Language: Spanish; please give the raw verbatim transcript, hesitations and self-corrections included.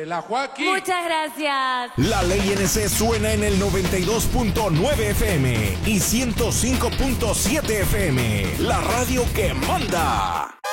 la Joaquín. Muchas gracias. La Ley N C suena en el noventa y dos punto nueve F M y ciento cinco punto siete F M. La radio que manda.